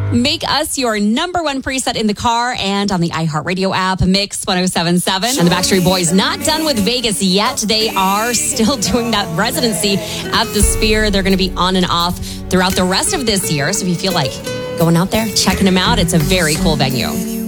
Make us your number one preset in the car and on the iHeartRadio app, Mix 1077. And the Backstreet Boys not done with Vegas yet. They are still doing that residency at the Sphere. They're going to be on and off throughout the rest of this year. So if you feel like going out there, checking them out, it's a very cool venue.